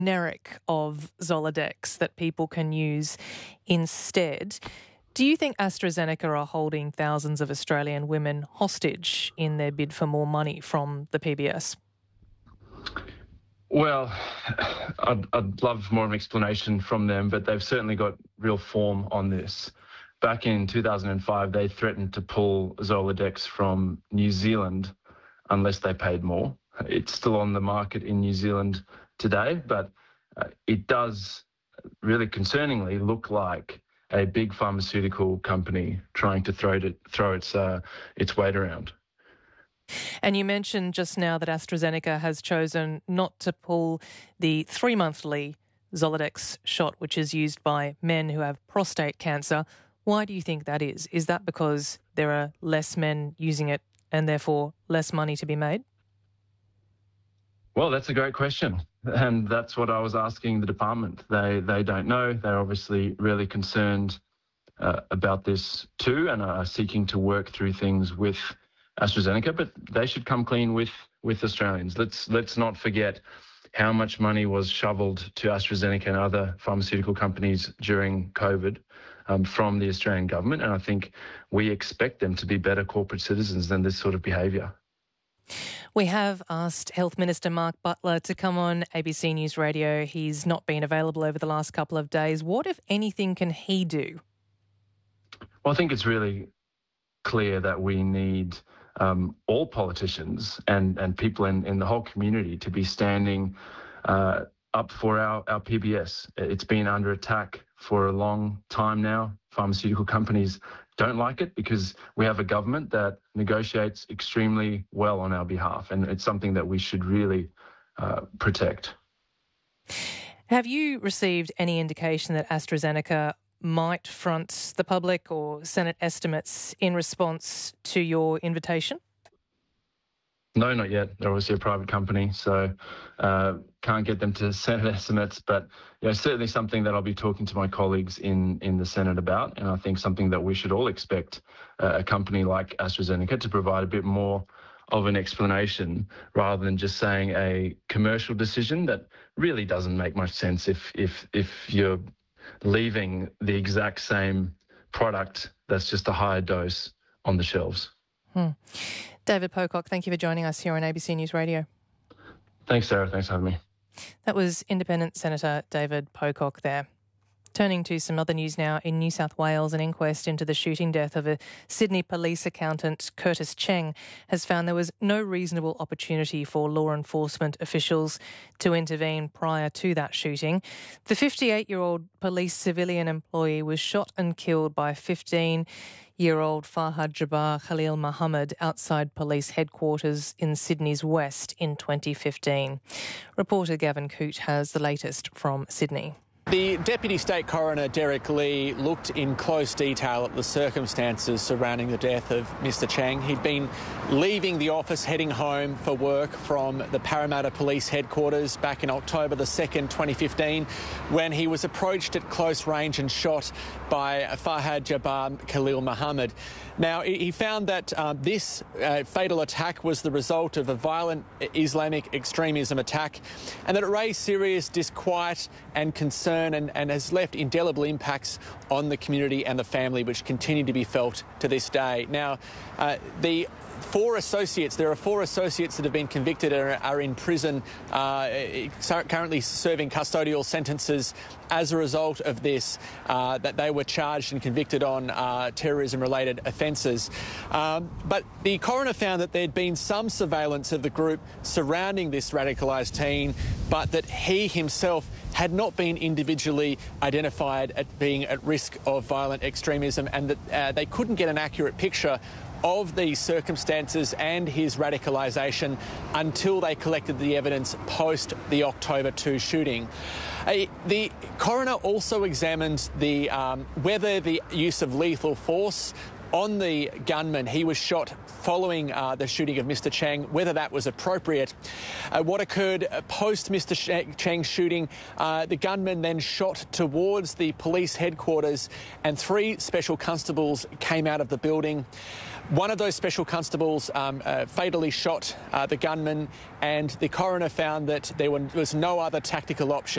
generic of Zoladex that people can use instead. Do you think AstraZeneca are holding thousands of Australian women hostage in their bid for more money from the PBS? Well, I'd love more of an explanation from them, but they've certainly got real form on this. Back in 2005, they threatened to pull Zoladex from New Zealand unless they paid more. It's still on the market in New Zealand today, but it does really concerningly look like a big pharmaceutical company trying to throw its weight around. And you mentioned just now that AstraZeneca has chosen not to pull the 3-monthly Zoladex shot, which is used by men who have prostate cancer. Why do you think that is? Is that because there are less men using it and therefore less money to be made? Well, that's a great question. And that's what I was asking the department. They don't know. They're obviously really concerned about this too and are seeking to work through things with AstraZeneca, but they should come clean with Australians. Let's not forget how much money was shoveled to AstraZeneca and other pharmaceutical companies during COVID from the Australian government, and I think we expect them to be better corporate citizens than this sort of behaviour. We have asked Health Minister Mark Butler to come on ABC News Radio. He's not been available over the last couple of days. What, if anything, can he do? Well, I think it's really clear that we need all politicians and people in the whole community to be standing up for our PBS. It's been under attack for a long time now. Pharmaceutical companies don't like it because we have a government that negotiates extremely well on our behalf, and it's something that we should really protect. Have you received any indication that AstraZeneca might front the public or Senate estimates in response to your invitation? No, not yet. They're obviously a private company, so can't get them to Senate estimates. But certainly something that I'll be talking to my colleagues in the Senate about, and I think something that we should all expect a company like AstraZeneca to provide a bit more of an explanation rather than just saying a commercial decision that really doesn't make much sense if you're leaving the exact same product that's just a higher dose on the shelves. David Pocock, thank you for joining us here on ABC News Radio. Thanks, Sarah. Thanks for having me. That was Independent Senator David Pocock there. Turning to some other news now, in New South Wales, an inquest into the shooting death of a Sydney police accountant, Curtis Cheng, has found there was no reasonable opportunity for law enforcement officials to intervene prior to that shooting. The 58-year-old police civilian employee was shot and killed by 15-year-old Farhad Jabbar Khalil Muhammad outside police headquarters in Sydney's West in 2015. Reporter Gavin Coote has the latest from Sydney. The Deputy State Coroner Derek Lee looked in close detail at the circumstances surrounding the death of Mr Cheng. He'd been leaving the office, heading home for work from the Parramatta Police Headquarters back in October the 2nd, 2015, when he was approached at close range and shot by Farhad Jabbar Khalil Muhammad. Now, he found that this fatal attack was the result of a violent Islamic extremism attack and that it raised serious disquiet and concern and has left indelible impacts on the community and the family, which continue to be felt to this day. Now, there are 4 associates that have been convicted and are in prison, currently serving custodial sentences as a result of this, that they were charged and convicted on terrorism-related offences. But the coroner found that there'd been some surveillance of the group surrounding this radicalised teen, but that he himself had not been individually identified as being at risk of violent extremism, and that they couldn't get an accurate picture of these circumstances and his radicalisation until they collected the evidence post the October 2 shooting. The coroner also examined whether the use of lethal force on the gunman. He was shot following the shooting of Mr Cheng. Whether that was appropriate. What occurred post Mr Cheng's shooting, the gunman then shot towards the police headquarters and 3 special constables came out of the building. One of those special constables fatally shot the gunman, and the coroner found that there was no other tactical option.